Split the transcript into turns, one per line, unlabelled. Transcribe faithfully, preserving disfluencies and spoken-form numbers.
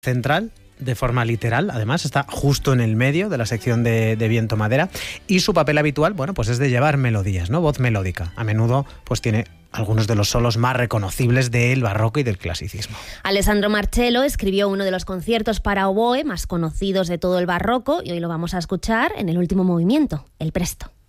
central, de forma literal, además está justo en el medio de la sección de, de viento madera, y su papel habitual, bueno, pues es de llevar melodías, ¿no? Voz melódica. A menudo, pues tiene algunos de los solos más reconocibles del barroco y del clasicismo.
Alessandro Marcello escribió uno de los conciertos para oboe más conocidos de todo el barroco y hoy lo vamos a escuchar en el último movimiento, el Presto.